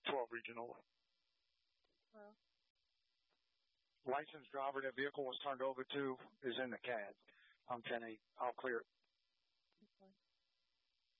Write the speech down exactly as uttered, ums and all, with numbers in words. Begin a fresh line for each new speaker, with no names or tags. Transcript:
twelve Regional.
Hello.
Licensed driver that vehicle was turned over to is in the C A D. I'm ten eight. I'll clear it.